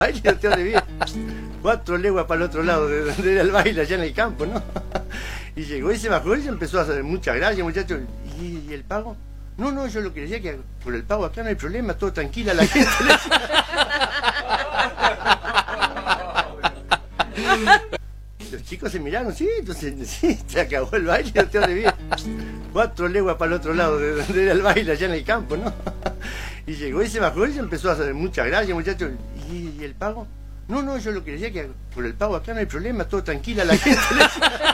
baile, no te hace bien. 4 leguas para el otro lado de donde era el baile, allá en el campo, ¿no? Y llegó y se bajó y se empezó a hacer muchas gracias, muchachos. ¿Y el pago? No, yo lo que decía que por el pago acá no hay problema, todo tranquila la gente. Los chicos se miraron, sí, entonces sí, se acabó el baile, no te hace bien. 4 leguas para el otro lado de donde era el baile, allá en el campo, ¿no? Y llegó y se bajó y se empezó a hacer muchas gracias, muchachos. ¿Y el pago? No, yo lo que decía que por el pago acá no hay problema, todo tranquila la gente.